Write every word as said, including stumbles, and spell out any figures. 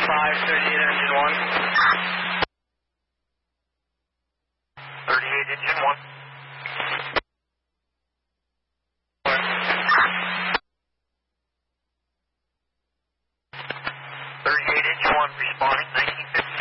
five, thirty-eight, engine one. thirty-eight, engine one. thirty-eight, engine one, responding, nineteen fifty.